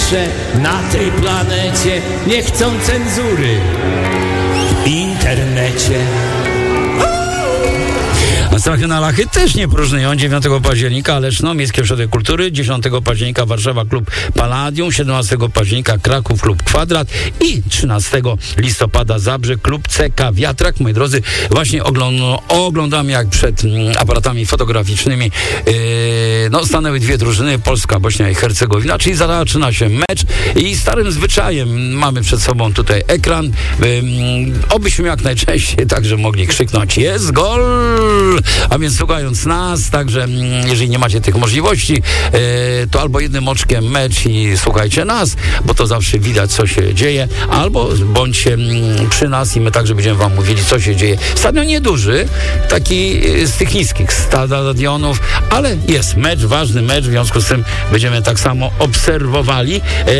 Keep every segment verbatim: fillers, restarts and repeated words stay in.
najlepsze na tej planecie. Nie chcą cenzury w internecie. A strachy na lachy też nie próżnują. dziewiątego października Leszno, Miejskie Ośrodek Kultury, dziesiątego października Warszawa, Klub Palladium, siedemnastego października Kraków, Klub Kwadrat i trzynastego listopada Zabrze, Klub C K Wiatrak. Moi drodzy, właśnie ogląd- oglądamy, jak przed mm, aparatami fotograficznymi yy, no, stanęły dwie drużyny, Polska, Bośnia i Hercegowina, czyli zaczyna się mecz i starym zwyczajem mamy przed sobą tutaj ekran, yy, obyśmy jak najczęściej także mogli krzyknąć: jest gol! A więc słuchając nas, także jeżeli nie macie tych możliwości, e, to albo jednym oczkiem mecz i słuchajcie nas, bo to zawsze widać, co się dzieje, albo bądźcie m, przy nas i my także będziemy wam mówili, co się dzieje. Stadion nieduży, taki z tych niskich stadionów, ale jest mecz, ważny mecz, w związku z tym będziemy tak samo obserwowali. E,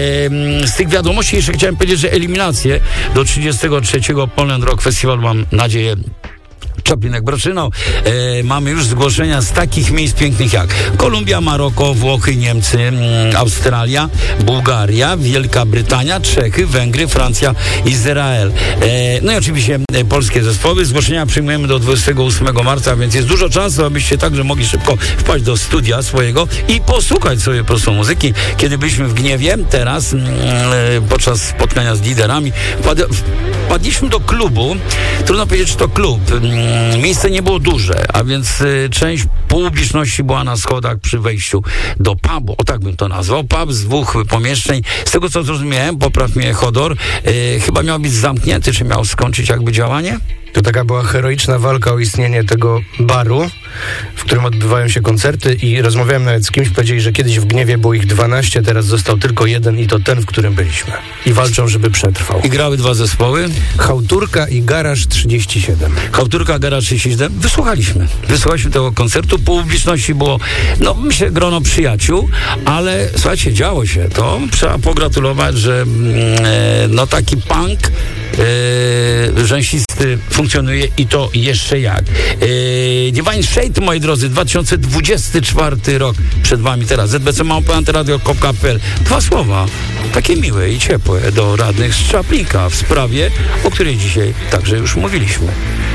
z tych wiadomości jeszcze chciałem powiedzieć, że eliminacje do trzydziestego trzeciego Poland Rock Festival, mam nadzieję, Czaplinek Broczynał. E, mamy już zgłoszenia z takich miejsc pięknych jak Kolumbia, Maroko, Włochy, Niemcy, m, Australia, Bułgaria, Wielka Brytania, Czechy, Węgry, Francja, Izrael. E, no i oczywiście e, polskie zespoły. Zgłoszenia przyjmujemy do dwudziestego ósmego marca, więc jest dużo czasu, abyście także mogli szybko wpaść do studia swojego i posłuchać sobie po prostu muzyki. Kiedy byliśmy w Gniewie, teraz m, e, podczas spotkania z liderami, wpad, wpadliśmy do klubu. Trudno powiedzieć, czy to klub. Miejsce nie było duże, a więc y, część publiczności była na schodach przy wejściu do pubu, o tak bym to nazwał, pub z dwóch pomieszczeń. Z tego, co zrozumiałem, popraw mnie Chodor, y, chyba miał być zamknięty, czy miał skończyć jakby działanie? To taka była heroiczna walka o istnienie tego baru, w którym odbywają się koncerty, i rozmawiałem nawet z kimś, powiedzieli, że kiedyś w Gniewie było ich dwanaście, teraz został tylko jeden i to ten, w którym byliśmy. I walczą, żeby przetrwał. I grały dwa zespoły? Chałturka i Garaż trzydzieści siedem. Chałturka, Garaż trzydzieści siedem. Wysłuchaliśmy. Wysłuchaliśmy tego koncertu. Po publiczności było, no myślę, grono przyjaciół, ale słuchajcie, działo się to. Trzeba pogratulować, że e, no taki punk e, rzęsisty funkcjonuje i to jeszcze jak. E, Divine Shade, moi drodzy, dwa tysiące dwudziesty czwarty rok przed wami teraz. Z B C Małpa Antyradio kropka com kropka p l. Dwa słowa, takie miłe i ciepłe do radnych z Czaplinka w sprawie, o której dzisiaj także już mówiliśmy.